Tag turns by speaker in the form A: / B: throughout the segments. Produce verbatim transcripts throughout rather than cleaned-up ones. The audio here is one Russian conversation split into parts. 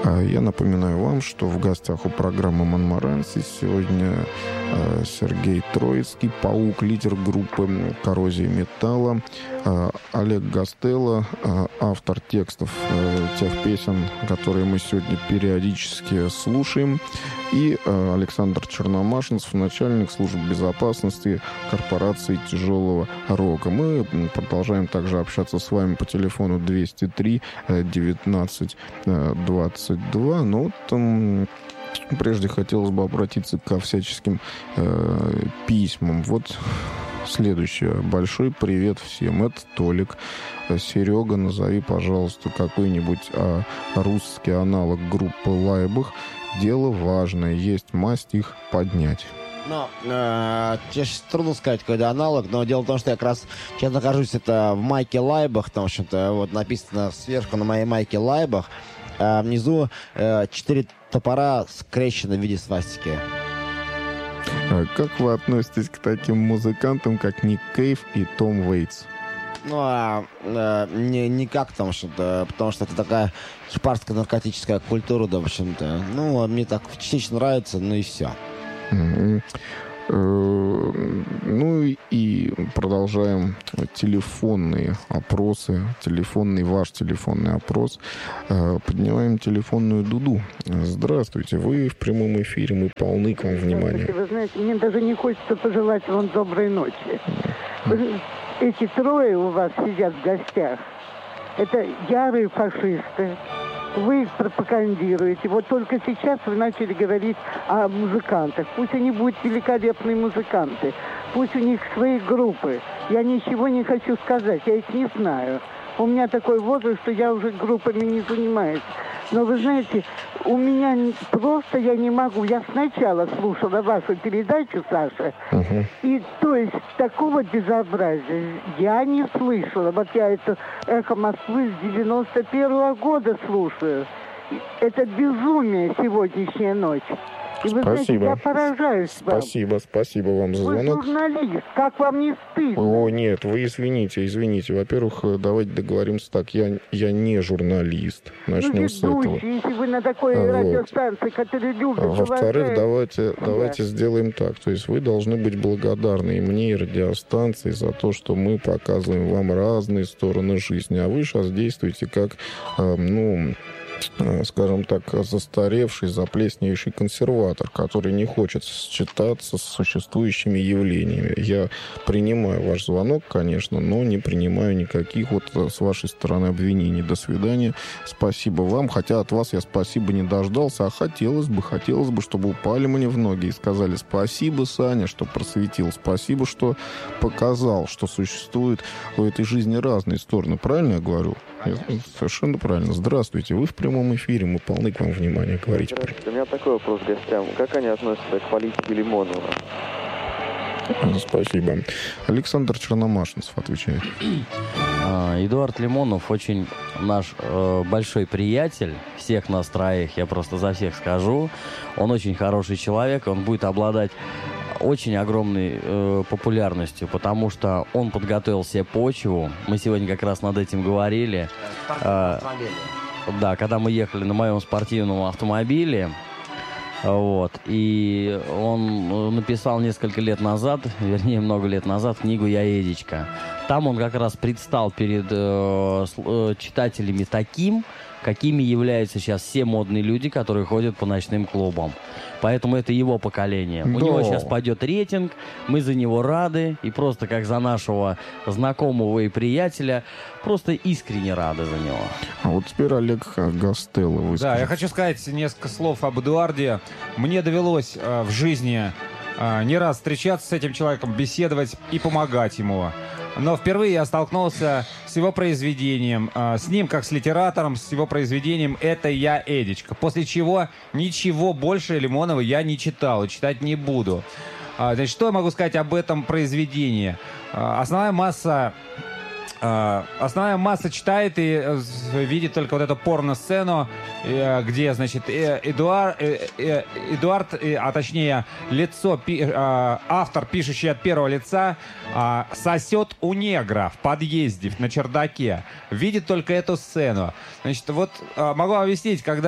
A: Я напоминаю вам, что в гостях у программы «Монмаранси» сегодня Сергей Троицкий, паук, лидер группы «Коррозия металла», Олег Гастелло, автор текстов тех песен, которые мы сегодня периодически слушаем, и Александр Черномашинцев, начальник службы безопасности корпорации тяжелого рока. Мы продолжаем также общаться с вами по телефону двести три девятнадцать двадцать два. Ну, там... Прежде хотелось бы обратиться ко всяческим э, письмам. Вот следующее. Большой привет всем. Это Толик. Серега, назови, пожалуйста, какой-нибудь э, русский аналог группы Лайбах. Дело важное. Есть масть их поднять.
B: Ну, э, сейчас трудно сказать, какой это аналог, но дело в том, что я как раз сейчас нахожусь это в майке Лайбах, там, в общем-то, вот написано сверху на моей майке Лайбах, а внизу э, четыре топора скрещены в виде свастики.
A: А как вы относитесь к таким музыкантам, как Ник Кейв и Том Уэйтс?
B: Ну, а, а, не, никак, потому что, потому что это такая шпарская наркотическая культура, да, в общем-то. Ну, мне так частично нравится, ну и все.
A: Mm-hmm. Ну и продолжаем телефонные опросы, телефонный ваш телефонный опрос. Поднимаем телефонную дуду. Здравствуйте, вы в прямом эфире, мы полны к вам внимания.
C: Вы знаете, мне даже не хочется пожелать вам доброй ночи. Вы, эти трое у вас сидят в гостях. Это ярые фашисты. Вы их пропагандируете. Вот только сейчас вы начали говорить о музыкантах. Пусть они будут великолепные музыканты. Пусть у них свои группы. Я ничего не хочу сказать, я их не знаю. У меня такой возраст, что я уже группами не занимаюсь. Но вы знаете, у меня просто я не могу. Я сначала слушала вашу передачу, Саша, uh-huh. и то есть такого безобразия я не слышала. Вот я это «Эхо Москвы» с девяносто первого года слушаю. Это безумие сегодняшняя ночь. И вы
A: спасибо.
C: Знаете, я поражаюсь вам.
A: Спасибо, спасибо вам за звонок.
C: Вы журналист, как вам не стыдно?
A: О, нет, вы извините, извините. Во-первых, давайте договоримся так. Я, я не журналист. Начнем
C: ну,
A: с этого.
C: Если вы на такой вот. радиостанции, которая любит...
A: А во-вторых, давайте, да. давайте сделаем так. То есть вы должны быть благодарны и мне, и радиостанции за то, что мы показываем вам разные стороны жизни. А вы сейчас действуете как, э, ну... скажем так, застаревший, заплесневший консерватор, который не хочет считаться с существующими явлениями. Я принимаю ваш звонок, конечно, но не принимаю никаких вот с вашей стороны обвинений. До свидания. Спасибо вам. Хотя от вас я спасибо не дождался, а хотелось бы, хотелось бы, чтобы упали мне в ноги и сказали: спасибо, Саня, что просветил, спасибо, что показал, что существует в этой жизни разные стороны. Правильно я говорю? Я, совершенно правильно. Здравствуйте. Вы в прямом эфире. Мы полны к вам внимания. Говорите.
D: У меня такой вопрос к гостям. Как они относятся к политике Лимонова?
A: Спасибо. Александр Черномашинцев отвечает.
E: Эдуард Лимонов очень наш э, большой приятель всех нас троих. Я просто за всех скажу. Он очень хороший человек. Он будет обладать очень огромной э, популярностью, потому что он подготовил себе почву. Мы сегодня как раз над этим говорили. Э, да, когда мы ехали на моем спортивном автомобиле. Вот. И он написал несколько лет назад, вернее, много лет назад, книгу «Я Эдичка». Там он как раз предстал перед э, э, читателями таким, какими являются сейчас все модные люди, которые ходят по ночным клубам. Поэтому это его поколение. Да. У него сейчас пойдет рейтинг, мы за него рады, и просто как за нашего знакомого и приятеля, просто искренне рады за него.
A: А вот теперь Олег Гастелло выскажет.
F: Да, я хочу сказать несколько слов об Эдуарде. Мне довелось э, в жизни э, не раз встречаться с этим человеком, беседовать и помогать ему. Но впервые я столкнулся с его произведением, э, с ним как с литератором, с его произведением «Это я, Эдичка». После чего ничего больше Лимонова я не читал и читать не буду. Э, значит, что я могу сказать об этом произведении? Э, основная масса... Основная масса читает и видит только вот эту порно-сцену, где, значит, Эдуард, Эдуард, а точнее лицо, автор, пишущий от первого лица, сосет у негра в подъезде, на чердаке. Видит только эту сцену. Значит, вот могу объяснить, когда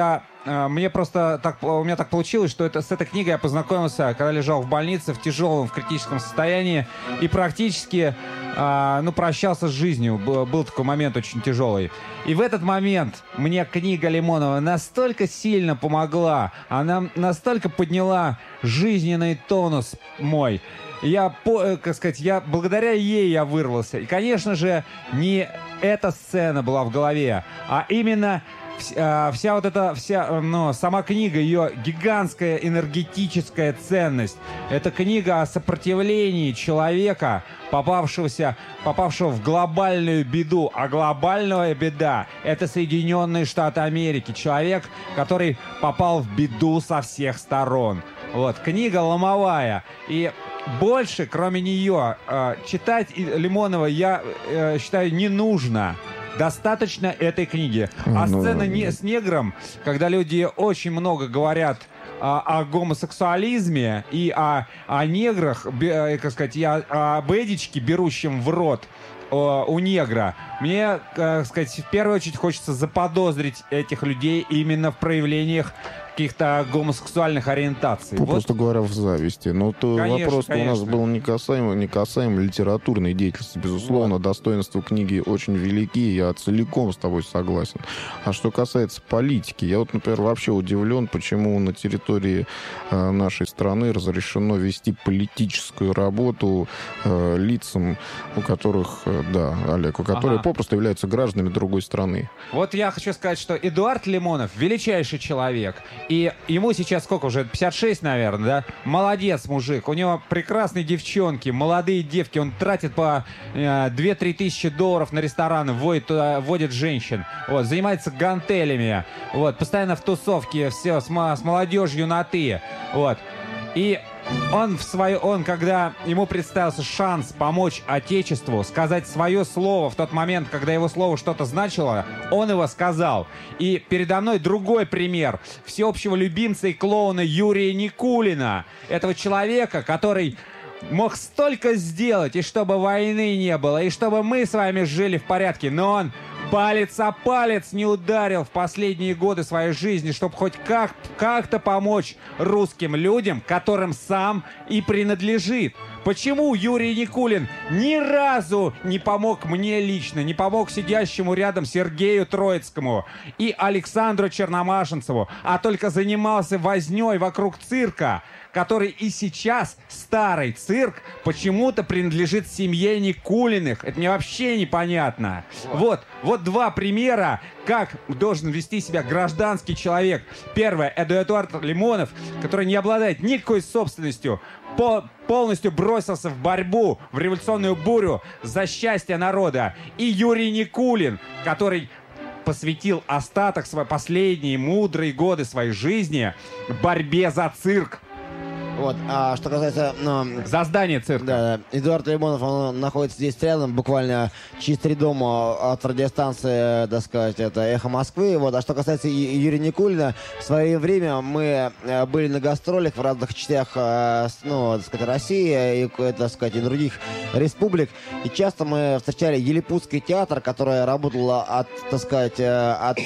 F: э, мне просто так, у меня так получилось, что это, с этой книгой я познакомился, когда лежал в больнице в тяжелом, в критическом состоянии, и практически, э, ну, прощался с жизнью. Был, был такой момент очень тяжелый. И в этот момент мне книга Лимонова настолько сильно помогла, она настолько подняла жизненный тонус мой. Я, как сказать, я, благодаря ей я вырвался. И, конечно же, не эта сцена была в голове, а именно вся, вся вот эта, вся, ну, сама книга, ее гигантская энергетическая ценность. Это книга о сопротивлении человека, попавшегося, попавшего в глобальную беду. А глобальная беда — это Соединенные Штаты Америки. Человек, который попал в беду со всех сторон. Вот, книга ломовая. И больше, кроме нее, э, читать Лимонова, я э, считаю, не нужно. Достаточно этой книги. А ну, сцена не, с негром, когда люди очень много говорят о, о гомосексуализме и о, о неграх, бе, как сказать, и о, о бэдичке, берущем в рот о, у негра, мне, как сказать, в первую очередь хочется заподозрить этих людей именно в проявлениях каких-то гомосексуальных ориентаций.
A: Просто вот. Говоря, в зависти. Но то
F: конечно,
A: вопрос у нас был не касаем, не касаем литературной деятельности. Безусловно, вот. Достоинства книги очень велики, я целиком с тобой согласен. А что касается политики, я вот, например, вообще удивлен, почему на территории э, нашей страны разрешено вести политическую работу э, лицам, у которых, э, да, Олег, у которых ага. попросту являются гражданами другой страны.
F: Вот я хочу сказать, что Эдуард Лимонов величайший человек. И ему сейчас сколько уже? пятьдесят шесть, наверное, да? Молодец, мужик. У него прекрасные девчонки, молодые девки. Он тратит по э, две-три тысячи долларов на рестораны, вводит, туда, вводит женщин. Вот, занимается гантелями. Вот, постоянно в тусовке, все, с, с молодежью на «ты». Вот. И он, в свою, он, когда ему представился шанс помочь Отечеству, сказать свое слово в тот момент, когда его слово что-то значило, он его сказал. И передо мной другой пример всеобщего любимца и клоуна Юрия Никулина. Этого человека, который мог столько сделать, и чтобы войны не было, и чтобы мы с вами жили в порядке, но он палец о палец не ударил в последние годы своей жизни, чтобы хоть как, как-то помочь русским людям, которым сам и принадлежит. Почему Юрий Никулин ни разу не помог мне лично, не помог сидящему рядом Сергею Троицкому и Александру Черномашинцеву, а только занимался вознёй вокруг цирка, который и сейчас, старый цирк, почему-то принадлежит семье Никулиных. Это мне вообще непонятно. Вот, вот два примера, как должен вести себя гражданский человек. Первое, это Эдуард Лимонов, который не обладает никакой собственностью, по, полностью бросился в борьбу, в революционную бурю за счастье народа. И Юрий Никулин, который посвятил остаток своей последние мудрые годы своей жизни борьбе за цирк.
B: Вот, а что касается... Ну,
F: за здание цирка.
B: Да, Эдуард Лимонов, он находится здесь рядом, буквально через три дома от радиостанции, так сказать, это «Эхо Москвы». Вот, а что касается Юрия Никулина, в свое время мы были на гастролях в разных частях, ну, так сказать, России и, так сказать, и других республик. И часто мы встречали Елипутский театр, который работал от, так сказать, от,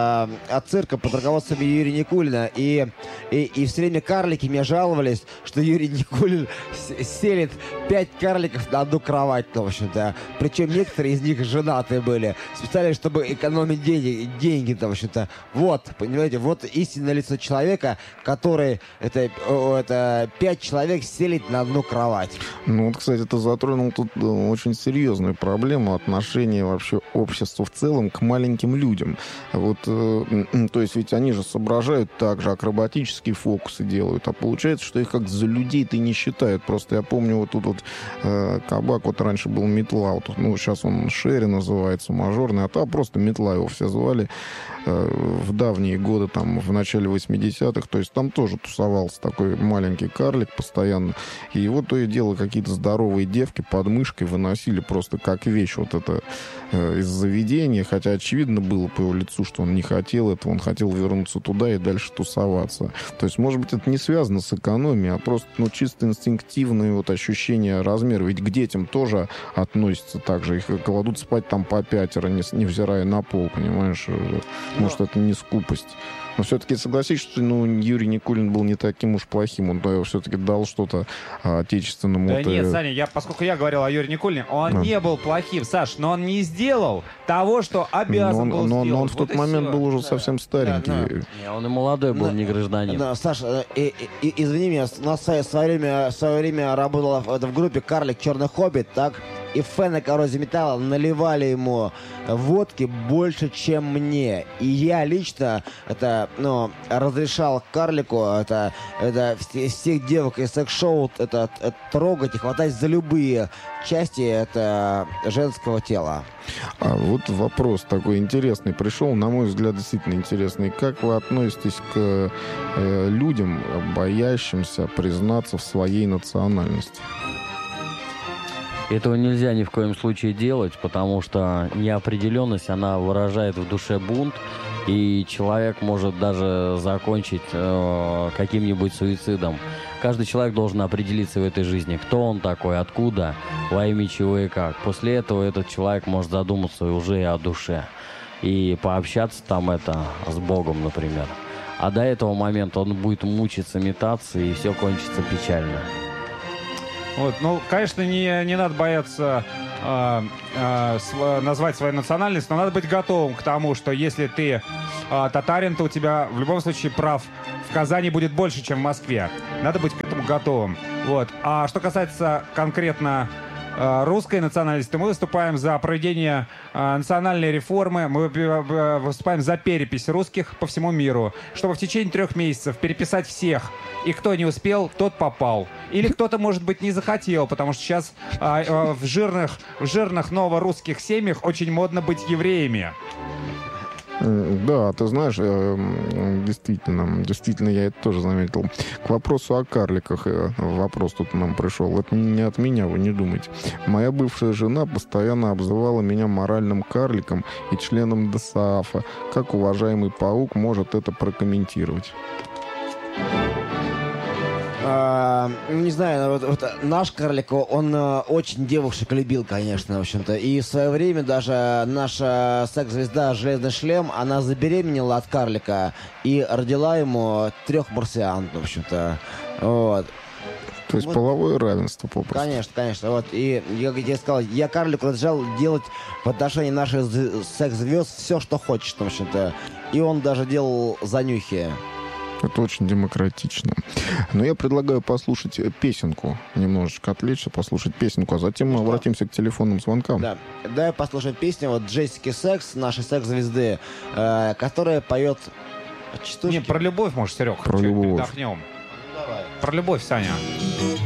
B: от цирка под руководством Юрия Никулина. И, и, и все время карлики мне жаловались, что Юрий Никулин селит пять карликов на одну кровать, в общем-то. Причем некоторые из них женатые были. Специально, чтобы экономить деньги, деньги, в общем-то. Вот, понимаете, вот истинное лицо человека, который, это, это пять человек селит на одну кровать.
A: Ну, вот, кстати, ты затронул тут очень серьезную проблему отношения вообще общества в целом к маленьким людям. Вот, э, то есть ведь они же соображают так же, акробатические фокусы делают, а получается, что их как за людей-то не считают. Просто я помню, вот тут вот э, кабак, вот раньше был Метла, вот, ну, сейчас он Шерри называется, мажорный, а там просто Метла его все звали э, в давние годы, там, в начале восьмидесятых, то есть там тоже тусовался такой маленький карлик постоянно, и его то и дело какие-то здоровые девки под мышкой выносили просто как вещь вот это э, из заведения, хотя очевидно было по его лицу, что он не хотел этого, он хотел вернуться туда и дальше тусоваться. То есть, может быть, это не связано с экономией, сексуальными, а просто, ну, чисто инстинктивные вот ощущения размера. Ведь к детям тоже относятся так же. Их кладут спать там по пятеро, не, невзирая на пол, понимаешь? Может, это не скупость. Но все-таки согласись, что ну, Юрий Никулин был не таким уж плохим. Он да, все-таки дал что-то а, отечественному.
F: Да нет, Саня, я, поскольку я говорил о Юрии Никулине, он а. не был плохим, Саш, но он не сделал того, что обязан
A: но
F: был
A: он,
F: сделать.
A: Но он в
F: вот
A: тот момент
F: все.
A: был уже
B: да.
A: совсем старенький.
B: Да, да.
E: Не, он и молодой был, да, не гражданин.
B: Да, Саш, э, э, э, извини меня, у нас в свое время, в свое время работала в, в группе «Карлик Черный Хоббит», так? И фэны «Коррозии металла» наливали ему водки больше, чем мне. И я лично это, ну, разрешал Карлику это, это всех девок из секс-шоу это, это, трогать и хватать за любые части это, женского тела.
A: А вот вопрос такой интересный пришел, на мой взгляд, действительно интересный. Как вы относитесь к э, людям, боящимся признаться в своей национальности?
E: Этого нельзя ни в коем случае делать, потому что неопределенность, она выражает в душе бунт, и человек может даже закончить э, каким-нибудь суицидом. Каждый человек должен определиться в этой жизни, кто он такой, откуда, во имя чего и как. После этого этот человек может задуматься уже и о душе, и пообщаться там это с Богом, например. А до этого момента он будет мучиться, метаться, и все кончится печально.
F: Вот, ну, конечно, не, не надо бояться э, э, св- назвать свою национальность, но надо быть готовым к тому, что если ты э, татарин, то у тебя в любом случае прав в Казани будет больше, чем в Москве. Надо быть к этому готовым. Вот. А что касается конкретно э, русской национальности, то мы выступаем за проведение э, национальной реформы, мы э, выступаем за перепись русских по всему миру, чтобы в течение трех месяцев переписать всех. И кто не успел, тот попал. Или кто-то, может быть, не захотел, потому что сейчас а, а, в жирных, в жирных новорусских семьях очень модно быть евреями.
A: Да, ты знаешь, действительно, действительно, я это тоже заметил. К вопросу о карликах, вопрос тут нам пришел. Это не от меня, вы не думайте. Моя бывшая жена постоянно обзывала меня моральным карликом и членом ДОСААФа. Как уважаемый паук может это прокомментировать?
B: Uh, не знаю, вот, вот наш Карлик, он uh, очень девушек любил, конечно, в общем-то. И в свое время даже наша секс-звезда Железный Шлем, она забеременела от Карлика и родила ему трех марсиан, в общем-то. Вот.
A: То есть
B: вот.
A: Половое равенство, попросту.
B: Конечно, конечно. Вот. И я, я сказал, я Карлику разрешал делать в отношении наших секс-звезд все, что хочет, в общем-то. И он даже делал занюхи.
A: Это очень демократично. Но я предлагаю послушать песенку, немножечко отвлечься, послушать песенку, а затем мы обратимся к телефонным звонкам.
B: Да, давай послушаем песню вот Джессики Секс, нашей секс-звезды, э, которая поет частушки.
F: Не, про любовь, может, Серег,
A: про любовь.
F: Передохнем. Давай. Про любовь, Саня.